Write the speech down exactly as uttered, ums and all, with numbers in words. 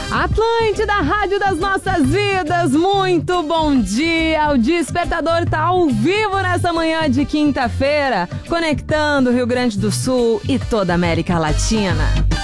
Atlântida, Rádio das Nossas Vidas, muito bom dia! O Despertador tá ao vivo nessa manhã de quinta-feira, conectando o Rio Grande do Sul e toda a América Latina.